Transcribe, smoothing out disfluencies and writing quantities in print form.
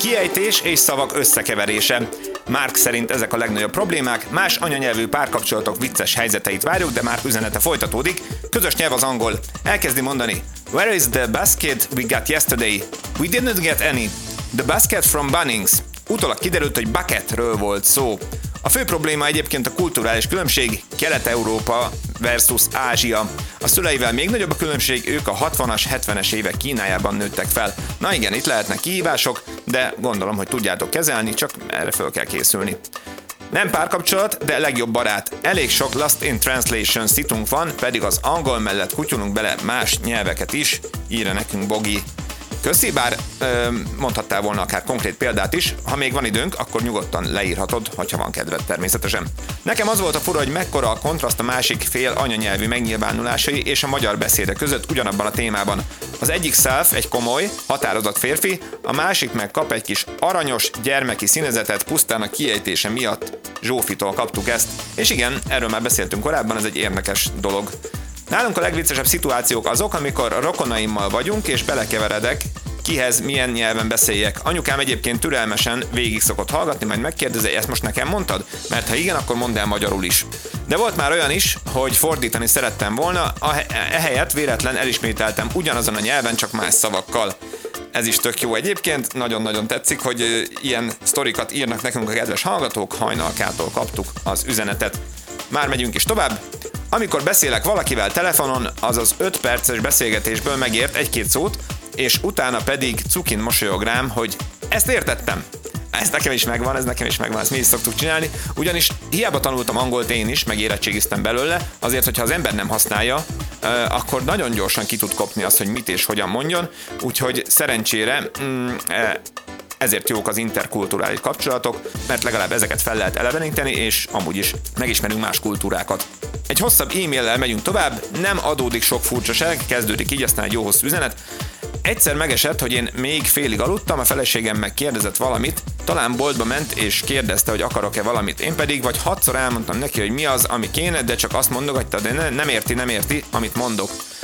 Kiejtés és szavak összekeverése. Mark szerint ezek a legnagyobb problémák, más anyanyelvű párkapcsolatok vicces helyzeteit várjuk, de már üzenete folytatódik. Közös nyelv az angol. Elkezdi mondani: Where is the basket we got yesterday? We didn't get any. The basket from Bunnings. Utólag kiderült, hogy bucketről volt szó. A fő probléma egyébként a kulturális különbség, Kelet-Európa versus Ázsia. A szüleivel még nagyobb a különbség, ők a 60-as, 70-es évek Kínájában nőttek fel. Na igen, itt lehetnek kihívások, de gondolom, hogy tudjátok kezelni, csak erre föl kell készülni. Nem párkapcsolat, de legjobb barát. Elég sok Lost in Translation szitunk van, pedig az angol mellett kutyulunk bele más nyelveket is, írja nekünk Bogi. Köszi, bár mondhattál volna akár konkrét példát is, ha még van időnk, akkor nyugodtan leírhatod, ha van kedved természetesen. Nekem az volt a fura, hogy mekkora a kontraszt a másik fél anyanyelvi megnyilvánulásai és a magyar beszéde között ugyanabban a témában. Az egyik self egy komoly, határozott férfi, a másik meg kap egy kis aranyos, gyermeki színezetet pusztán a kiejtése miatt. Zsófitól kaptuk ezt, és igen, erről már beszéltünk korábban, ez egy érdekes dolog. Nálunk a legviccesebb szituációk azok, amikor a rokonaimmal vagyunk, és belekeveredek, kihez milyen nyelven beszéljek. Anyukám egyébként türelmesen végig szokott hallgatni, majd megkérdezi, ezt most nekem mondtad? Mert ha igen, akkor mondd el magyarul is. De volt már olyan is, hogy fordítani szerettem volna, ehelyett véletlen elismételtem ugyanazon a nyelven, csak más szavakkal. Ez is tök jó egyébként, nagyon-nagyon tetszik, hogy ilyen sztorikat írnak nekünk a kedves hallgatók, Hajnalkától kaptuk az üzenetet. Már megyünk is tovább. Amikor beszélek valakivel telefonon, azaz 5 perces beszélgetésből megért egy-két szót, és utána pedig cukin mosolyog rám, hogy ezt értettem. Ez nekem is megvan, ezt mi is szoktuk csinálni, ugyanis hiába tanultam angolt én is, meg érettségiztem belőle, azért, hogyha az ember nem használja, akkor nagyon gyorsan ki tud kopni azt, hogy mit és hogyan mondjon, úgyhogy szerencsére ezért jók az interkulturális kapcsolatok, mert legalább ezeket fel lehet eleveníteni, és amúgy is megismerünk más kultúrákat. Egy hosszabb e-maillel megyünk tovább, nem adódik sok furcsaság, kezdődik így, aztán egy jó hosszú üzenet. Egyszer megesett, hogy én még félig aludtam, a feleségem meg kérdezett valamit, talán boltba ment és kérdezte, hogy akarok-e valamit. Én pedig vagy 6-szor elmondtam neki, hogy mi az, ami kéne, de csak azt mondogatta, de nem érti, amit mondok.